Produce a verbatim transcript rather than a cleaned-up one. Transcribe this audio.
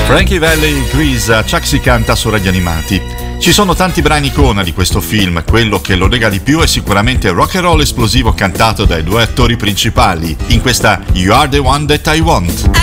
Frankie Valli, Grease, Chuck si canta su Radio Animati. Ci sono tanti brani icona di questo film, quello che lo lega di più è sicuramente il rock and roll esplosivo cantato dai due attori principali in questa You Are the One That I Want.